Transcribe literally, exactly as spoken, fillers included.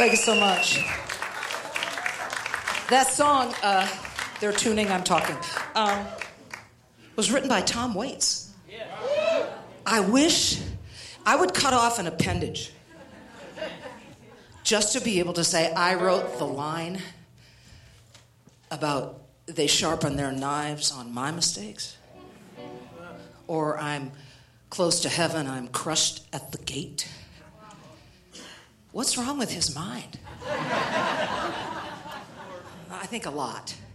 Thank you so much. That song, uh, they're tuning, I'm talking, um, was written by Tom Waits. I wish I would cut off an appendage just to be able to say I wrote the line about they sharpen their knives on my mistakes, or I'm close to heaven, I'm crushed at the gate. What's wrong with his mind? I think a lot.